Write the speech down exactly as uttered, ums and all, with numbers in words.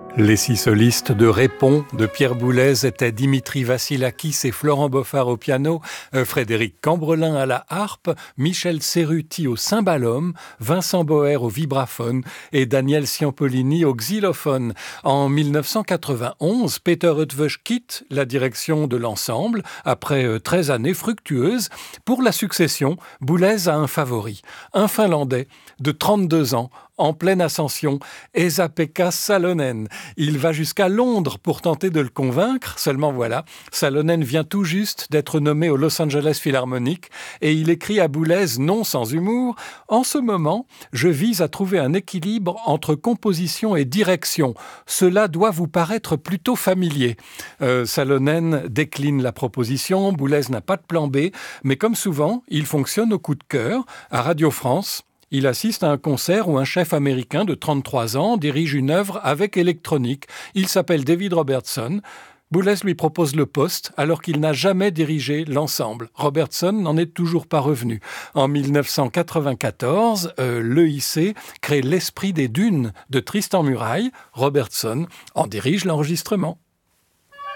Les six solistes de Répond de Pierre Boulez étaient Dimitri Vassilakis et Florent Boffard au piano, euh, Frédéric Cambrelin à la harpe, Michel Cerruti au cymbalum, Vincent Boer au vibraphone et Daniel Ciampolini au xylophone. En dix-neuf cent quatre-vingt-onze, Peter Eötvös quitte la direction de l'ensemble après euh, treize années fructueuses. Pour la succession, Boulez a un favori, un Finlandais de trente-deux ans, en pleine ascension, Esa-Pekka Salonen. Il va jusqu'à Londres pour tenter de le convaincre. Seulement voilà, Salonen vient tout juste d'être nommé au Los Angeles Philharmonic et il écrit à Boulez, non sans humour, « En ce moment, je vise à trouver un équilibre entre composition et direction. Cela doit vous paraître plutôt familier. Euh, » Salonen décline la proposition, Boulez n'a pas de plan B, mais comme souvent, il fonctionne au coup de cœur. À Radio France, il assiste à un concert où un chef américain de trente-trois ans dirige une œuvre avec électronique. Il s'appelle David Robertson. Boulez lui propose le poste alors qu'il n'a jamais dirigé l'ensemble. Robertson n'en est toujours pas revenu. En dix-neuf cent quatre-vingt-quatorze, euh, l'E I C crée L'Esprit des Dunes de Tristan Muraille. Robertson en dirige l'enregistrement.